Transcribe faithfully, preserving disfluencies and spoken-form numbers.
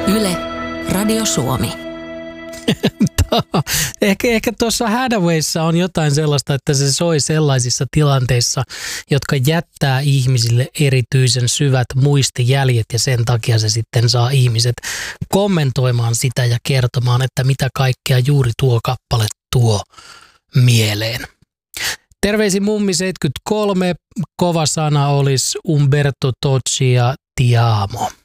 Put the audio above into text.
Yle, Radio Suomi. ehkä ehkä tuossa Hadawayssa on jotain sellaista, että se soi sellaisissa tilanteissa, jotka jättää ihmisille erityisen syvät muistijäljet ja sen takia se sitten saa ihmiset kommentoimaan sitä ja kertomaan, että mitä kaikkea juuri tuo kappale tuo mieleen. Terveisin mummi seitsemänkymmentäkolme, kova sana olisi Umberto Tocci ja Ti amo.